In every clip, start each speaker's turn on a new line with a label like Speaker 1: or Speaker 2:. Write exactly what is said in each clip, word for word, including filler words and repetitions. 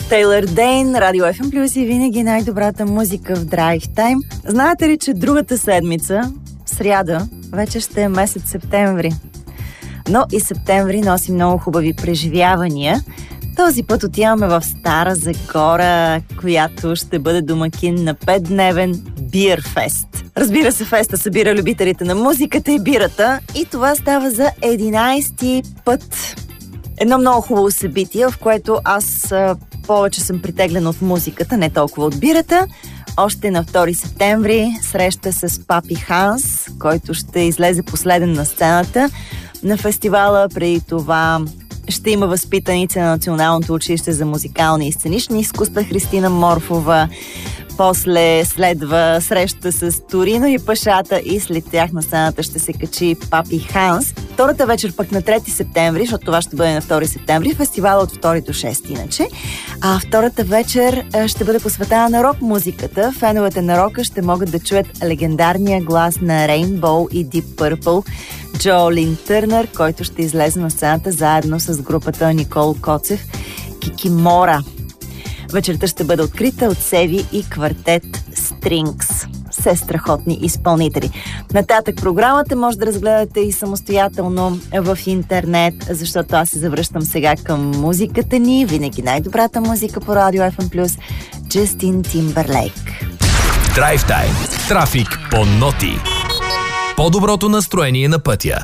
Speaker 1: Тейлър Дейн, Радио Еф Ем Плюс и винаги най-добрата музика в драйв тайм. Знаете ли, че другата седмица, сряда, вече ще е месец септември. Но и септември носи много хубави преживявания. Този път отиваме в Стара Загора, която ще бъде домакин на петдневен бирфест. Разбира се, феста събира любителите на музиката и бирата и това става за единайсети път. Едно много хубаво събитие, в което аз а, повече съм притеглена от музиката, не толкова от бирата. Още на втори септември среща с Папи Ханс, който ще излезе последен на сцената на фестивала. Преди това ще има възпитаници на Националното училище за музикални и сценични изкуства Христина Морфова. После следва среща с Торино и Пашата и след тях на сцената ще се качи Папи Ханс. Втората вечер пък на трети септември, защото това ще бъде на втори септември, фестивала от втори до шести иначе. А втората вечер ще бъде посветена на рок-музиката. Феновете на рока ще могат да чуят легендарния глас на Rainbow и Deep Purple Джо Лин Търнър, който ще излезе на сцената заедно с групата Никол Коцев Кикимора. Вечерта ще бъде открита от Севи и квартет Strings. Все страхотни изпълнители. Нататък програмата може да разгледате и самостоятелно в интернет, защото аз се завръщам сега към музиката ни. Винаги най-добрата музика по Радио Еф Ем Плюс. Джастин Тимбърлейк.
Speaker 2: Драйв тайм. Трафик по ноти. По-доброто настроение на пътя.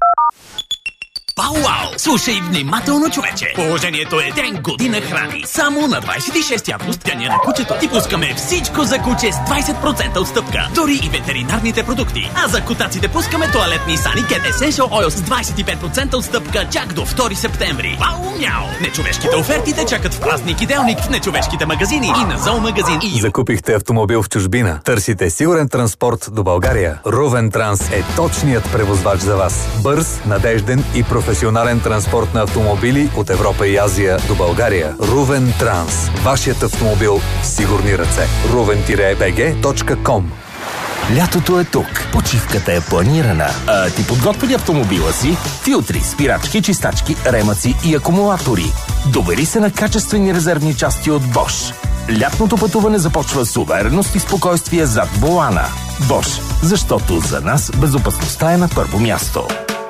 Speaker 3: Пау-вау! Слушай внимателно, човече! Положението е ден година храни. Само на двайсет и шести август, деня на кучето, ти пускаме всичко за куче с двайсет процента отстъпка. Дори и ветеринарните продукти. А за котаците пускаме тоалетни Саникет Essential Oil с двайсет и пет процента отстъпка чак до втори септември. Вау-мяу! Нечовешките оферти те чакат в празник и делник в нечовешките магазини и на зоомагазин и...
Speaker 4: Закупихте автомобил в чужбина? Търсите сигурен транспорт до България? Рувен Транс е точният превозвач за вас. Бърз, надежден и професионален. Професионален транспорт на автомобили от Европа и Азия до България. Рувен Транс. Вашият автомобил в сигурни ръце. рувен би джи точка ком.
Speaker 5: Лятото е тук. Почивката е планирана. А ти подготви ли автомобила си? Филтри, спирачки, чистачки, ремъци и акумулатори. Довери се на качествени резервни части от Bosch. Лятното пътуване започва с увереност и спокойствие зад волана. Bosch. Защото за нас безопасността е на първо място.